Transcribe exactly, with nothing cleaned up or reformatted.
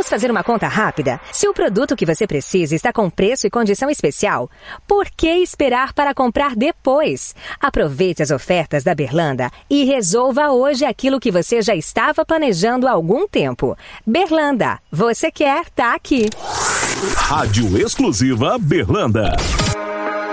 Vamos fazer uma conta rápida? Se o produto que você precisa está com preço e condição especial, por que esperar para comprar depois? Aproveite as ofertas da Berlanda e resolva hoje aquilo que você já estava planejando há algum tempo. Berlanda, você quer, tá aqui. Rádio exclusiva Berlanda.